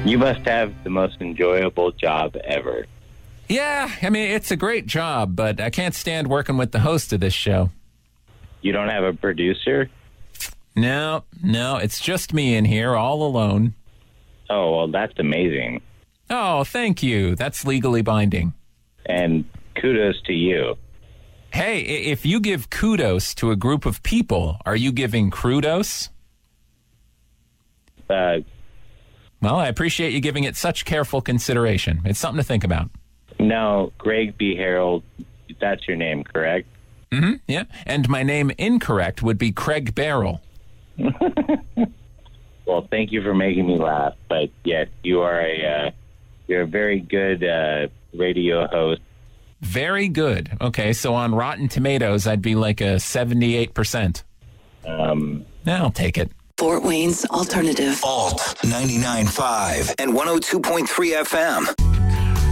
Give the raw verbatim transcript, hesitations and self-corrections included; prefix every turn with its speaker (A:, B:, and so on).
A: You must have the most enjoyable job ever.
B: Yeah, I mean, it's a great job, but I can't stand working with the host of this show.
A: You don't have a producer?
B: No, no, it's just me in here, all alone.
A: Oh, well, that's amazing.
B: Oh, thank you. That's legally binding.
A: And kudos to you.
B: Hey, if you give kudos to a group of people, are you giving crudos?
A: Uh,
B: well, I appreciate you giving it such careful consideration. It's something to think about.
A: No, Greg B. Harold, that's your name, correct?
B: Mm-hmm, yeah. And my name incorrect would be Craig Barrel.
A: Well, thank you for making me laugh. But yes, you are a uh, you're a very good uh, radio host.
B: Very good. Okay, so on Rotten Tomatoes, I'd be like a seventy-eight percent.
A: Um,
B: I'll take it.
C: Fort Wayne's Alternative.
D: Alt ninety-nine point five and one oh two point three F M.